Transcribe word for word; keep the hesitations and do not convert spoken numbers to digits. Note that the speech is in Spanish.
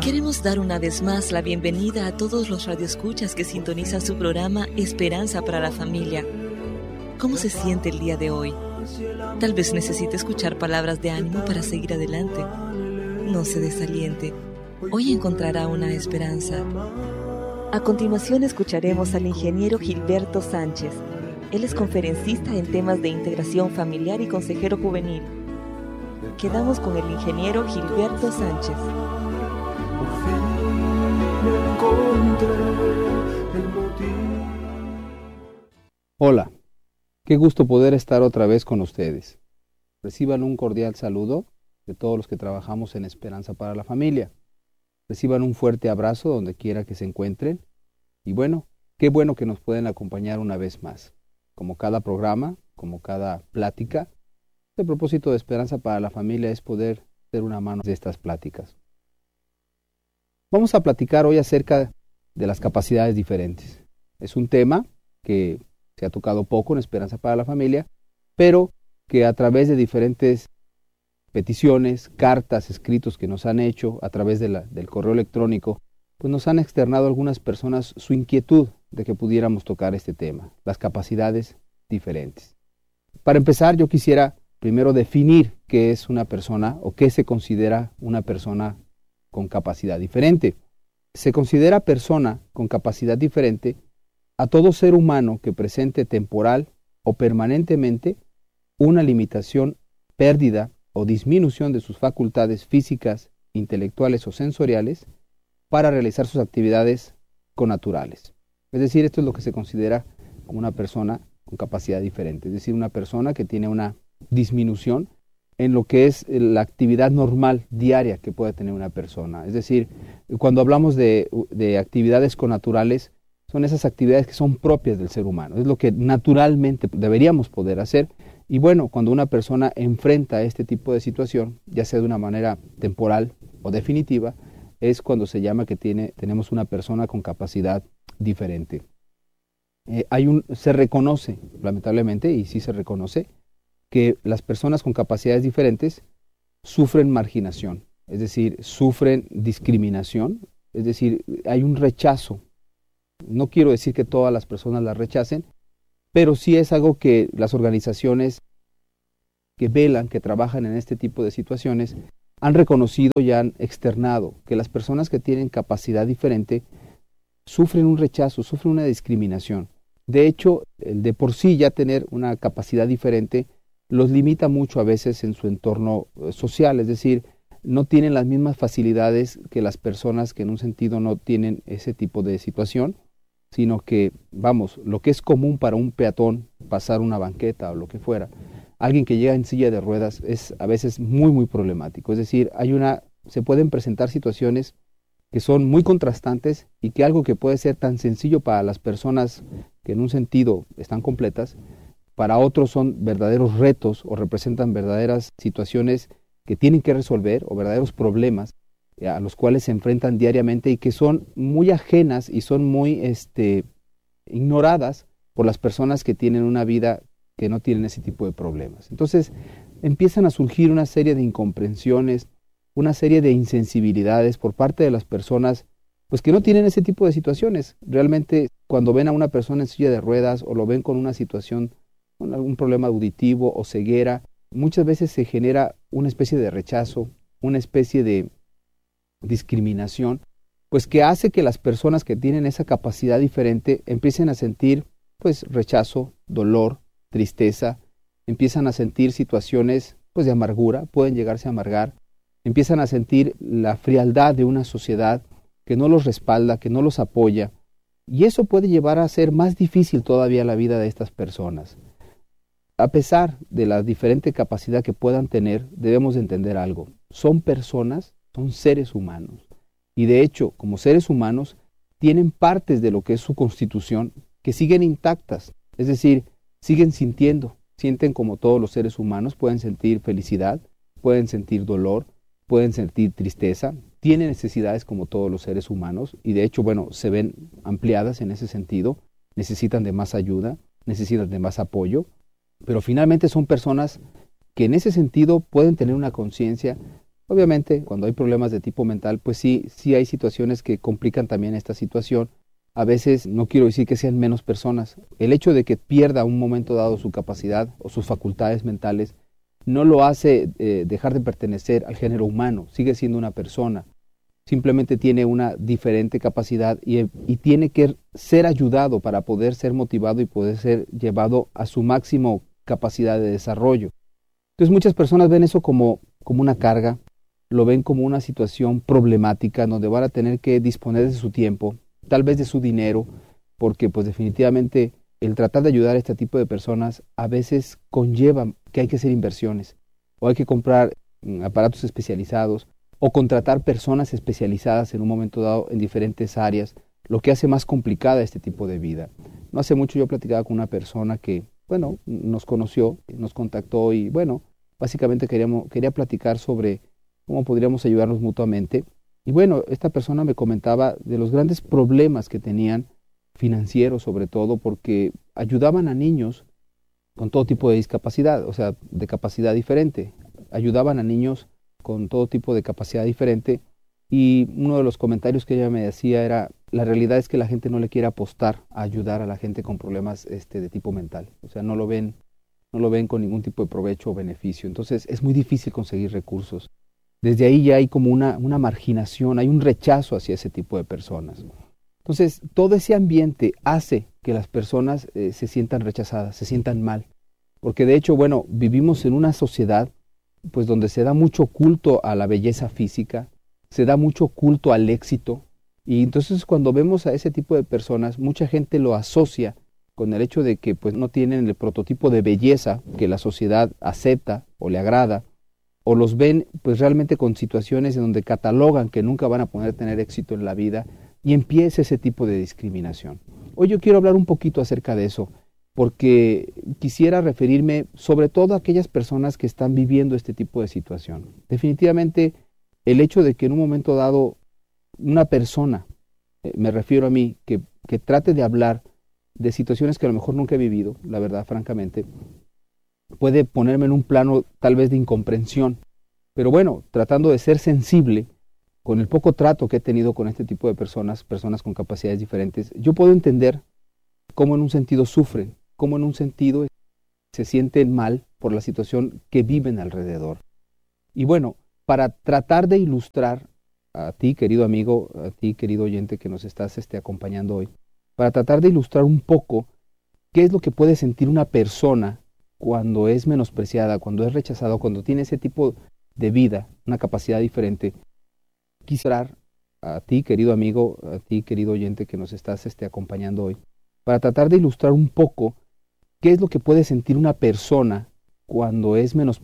Queremos dar una vez más la bienvenida a todos los radioescuchas que sintonizan su programa Esperanza para la Familia. ¿Cómo se siente el día de hoy? Tal vez necesite escuchar palabras de ánimo para seguir adelante. No se desaliente. Hoy encontrará una esperanza. A continuación escucharemos al ingeniero Gilberto Sánchez. Él es conferencista en temas de integración familiar y consejero juvenil. Quedamos con el ingeniero Gilberto Sánchez. Hola, qué gusto poder estar otra vez con ustedes. Reciban un cordial saludo de todos los que trabajamos en Esperanza para la Familia. Reciban un fuerte abrazo donde quiera que se encuentren. Y bueno, qué bueno que nos pueden acompañar una vez más. Como cada programa, como cada plática, el propósito de Esperanza para la Familia es poder ser una mano de estas pláticas. Vamos a platicar hoy acerca de las capacidades diferentes. Es un tema que se ha tocado poco en Esperanza para la Familia, pero que a través de diferentes peticiones, cartas, escritos que nos han hecho a través de la, del correo electrónico, pues nos han externado algunas personas su inquietud de que pudiéramos tocar este tema, las capacidades diferentes. Para empezar, yo quisiera primero definir qué es una persona o qué se considera una persona con capacidad diferente. Se considera persona con capacidad diferente a todo ser humano que presente temporal o permanentemente una limitación, pérdida o disminución de sus facultades físicas, intelectuales o sensoriales para realizar sus actividades connaturales. Es decir, esto es lo que se considera como una persona con capacidad diferente, es decir, una persona que tiene una disminución en lo que es la actividad normal, diaria que puede tener una persona. Es decir, cuando hablamos de, de actividades connaturales, son esas actividades que son propias del ser humano, es lo que naturalmente deberíamos poder hacer. Y bueno, cuando una persona enfrenta este tipo de situación, ya sea de una manera temporal o definitiva, es cuando se llama que tiene, tenemos una persona con capacidad diferente. Eh, hay un, se reconoce, lamentablemente, y sí se reconoce, que las personas con capacidades diferentes sufren marginación, es decir, sufren discriminación, es decir, hay un rechazo. No quiero decir que todas las personas la rechacen, pero sí es algo que las organizaciones que velan, que trabajan en este tipo de situaciones, han reconocido y han externado que las personas que tienen capacidad diferente sufren un rechazo, sufren una discriminación. De hecho, el de por sí ya tener una capacidad diferente los limita mucho a veces en su entorno social, es decir, no tienen las mismas facilidades que las personas que en un sentido no tienen ese tipo de situación, sino que, vamos, lo que es común para un peatón, pasar una banqueta o lo que fuera, alguien que llega en silla de ruedas es a veces muy, muy problemático. Es decir, hay una, se pueden presentar situaciones que son muy contrastantes y que algo que puede ser tan sencillo para las personas que en un sentido están completas, para otros son verdaderos retos o representan verdaderas situaciones que tienen que resolver o verdaderos problemas a los cuales se enfrentan diariamente y que son muy ajenas y son muy este, ignoradas por las personas que tienen una vida que no tienen ese tipo de problemas. Entonces empiezan a surgir una serie de incomprensiones, una serie de insensibilidades por parte de las personas pues que no tienen ese tipo de situaciones. Realmente cuando ven a una persona en silla de ruedas o lo ven con una situación, con algún problema auditivo o ceguera, muchas veces se genera una especie de rechazo, una especie de discriminación, pues que hace que las personas que tienen esa capacidad diferente empiecen a sentir pues rechazo, dolor, tristeza, empiezan a sentir situaciones pues de amargura, pueden llegarse a amargar, empiezan a sentir la frialdad de una sociedad que no los respalda, que no los apoya, y eso puede llevar a ser más difícil todavía la vida de estas personas. A pesar de la diferente capacidad que puedan tener, debemos de entender algo. Son personas, son seres humanos. Y de hecho, como seres humanos, tienen partes de lo que es su constitución que siguen intactas. Es decir, siguen sintiendo, sienten como todos los seres humanos, pueden sentir felicidad, pueden sentir dolor, pueden sentir tristeza, tienen necesidades como todos los seres humanos y de hecho, bueno, se ven ampliadas en ese sentido, necesitan de más ayuda, necesitan de más apoyo. Pero finalmente son personas que en ese sentido pueden tener una conciencia, Obviamente, cuando hay problemas de tipo mental, pues sí, sí hay situaciones que complican también esta situación. A veces, no quiero decir que sean menos personas. El hecho de que pierda a un momento dado su capacidad o sus facultades mentales no lo hace eh, dejar de pertenecer al género humano. Sigue siendo una persona. Simplemente tiene una diferente capacidad y, y tiene que ser ayudado para poder ser motivado y poder ser llevado a su máximo capacidad de desarrollo. Entonces muchas personas ven eso como, como una carga, lo ven como una situación problemática donde van a tener que disponer de su tiempo, tal vez de su dinero, porque pues definitivamente el tratar de ayudar a este tipo de personas a veces conlleva que hay que hacer inversiones o hay que comprar mm, aparatos especializados o contratar personas especializadas en un momento dado en diferentes áreas, lo que hace más complicada este tipo de vida. No hace mucho yo platicaba con una persona que, bueno, nos conoció, nos contactó y, bueno, básicamente queríamos, quería platicar sobre cómo podríamos ayudarnos mutuamente. Y bueno, esta persona me comentaba de los grandes problemas que tenían, financieros sobre todo, porque ayudaban a niños con todo tipo de discapacidad, o sea, de capacidad diferente. Ayudaban a niños con todo tipo de capacidad diferente, y uno de los comentarios que ella me decía era, la realidad es que la gente no le quiere apostar a ayudar a la gente con problemas este, de tipo mental, o sea, no lo ven, no lo ven con ningún tipo de provecho o beneficio, entonces es muy difícil conseguir recursos. Desde ahí ya hay como una, una marginación, hay un rechazo hacia ese tipo de personas. Entonces, todo ese ambiente hace que las personas eh, se sientan rechazadas, se sientan mal, porque de hecho, bueno, vivimos en una sociedad pues donde se da mucho culto a la belleza física, se da mucho culto al éxito, y entonces cuando vemos a ese tipo de personas, mucha gente lo asocia con el hecho de que pues no tienen el prototipo de belleza que la sociedad acepta o le agrada, o los ven pues realmente con situaciones en donde catalogan que nunca van a poder tener éxito en la vida, y empieza ese tipo de discriminación. Hoy yo quiero hablar un poquito acerca de eso, porque quisiera referirme sobre todo a aquellas personas que están viviendo este tipo de situación. Definitivamente, el hecho de que en un momento dado una persona, eh, me refiero a mí, que, que trate de hablar de situaciones que a lo mejor nunca he vivido, la verdad, francamente, puede ponerme en un plano tal vez de incomprensión. Pero bueno, tratando de ser sensible, con el poco trato que he tenido con este tipo de personas, personas con capacidades diferentes, yo puedo entender cómo en un sentido sufren, cómo en un sentido se sienten mal por la situación que viven alrededor. Y bueno, para tratar de ilustrar a ti, querido amigo, a ti, querido oyente que nos estás este, acompañando hoy, para tratar de ilustrar un poco qué es lo que puede sentir una persona cuando es menospreciada, cuando es rechazada, cuando tiene ese tipo de vida, una capacidad diferente, quisiera a ti, querido amigo, a ti, querido oyente que nos estás este, acompañando hoy, para tratar de ilustrar un poco qué es lo que puede sentir una persona cuando es menospreciada,